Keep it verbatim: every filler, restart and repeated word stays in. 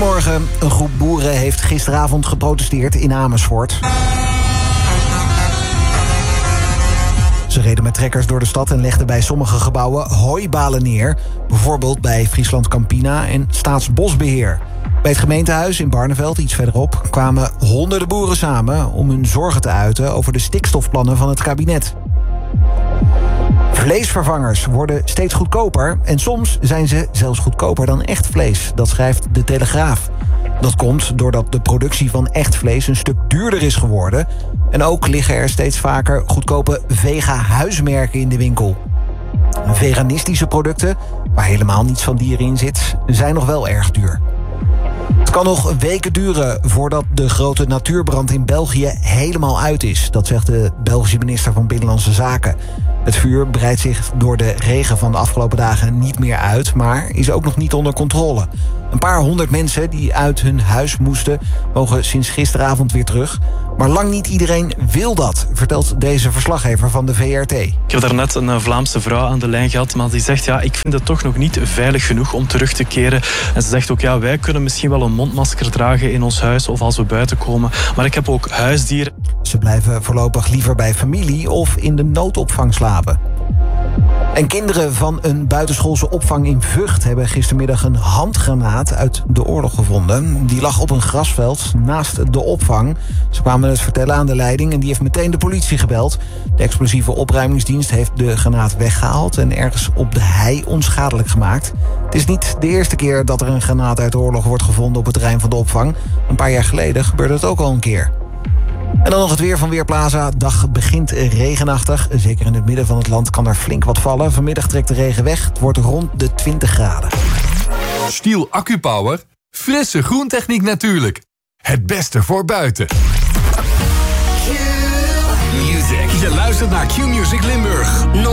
Goedemorgen. Een groep boeren heeft gisteravond geprotesteerd in Amersfoort. Ze reden met trekkers door de stad en legden bij sommige gebouwen hooibalen neer. Bijvoorbeeld bij Friesland Campina en Staatsbosbeheer. Bij het gemeentehuis in Barneveld, iets verderop, kwamen honderden boeren samen om hun zorgen te uiten over de stikstofplannen van het kabinet. Vleesvervangers worden steeds goedkoper en soms zijn ze zelfs goedkoper dan echt vlees. Dat schrijft De Telegraaf. Dat komt doordat de productie van echt vlees een stuk duurder is geworden. En ook liggen er steeds vaker goedkope vega-huismerken in de winkel. Veganistische producten, waar helemaal niets van dieren in zit, zijn nog wel erg duur. Het kan nog weken duren voordat de grote natuurbrand in België helemaal uit is. Dat zegt de Belgische minister van Binnenlandse Zaken. Het vuur breidt zich door de regen van de afgelopen dagen niet meer uit, maar is ook nog niet onder controle. Een paar honderd mensen die uit hun huis moesten, mogen sinds gisteravond weer terug. Maar lang niet iedereen wil dat, vertelt deze verslaggever van de V R T. Ik heb daarnet een Vlaamse vrouw aan de lijn gehad, maar die zegt, ja, ik vind het toch nog niet veilig genoeg om terug te keren. En ze zegt ook, ja, wij kunnen misschien wel een mondmasker dragen in ons huis of als we buiten komen, maar ik heb ook huisdieren. Ze blijven voorlopig liever bij familie of in de noodopvang slapen. En kinderen van een buitenschoolse opvang in Vught hebben gistermiddag een handgranaat uit de oorlog gevonden. Die lag op een grasveld naast de opvang. Ze kwamen het vertellen aan de leiding en die heeft meteen de politie gebeld. De explosieve opruimingsdienst heeft de granaat weggehaald en ergens op de hei onschadelijk gemaakt. Het is niet de eerste keer dat er een granaat uit de oorlog wordt gevonden op het terrein van de opvang. Een paar jaar geleden gebeurde het ook al een keer. En dan nog het weer van Weerplaza. Dag begint regenachtig. Zeker in het midden van het land kan er flink wat vallen. Vanmiddag trekt de regen weg. Het wordt rond de twintig graden. Stiel AccuPower. Frisse groentechniek natuurlijk. Het beste voor buiten. Q-Music. Je luistert naar Q-Music Limburg.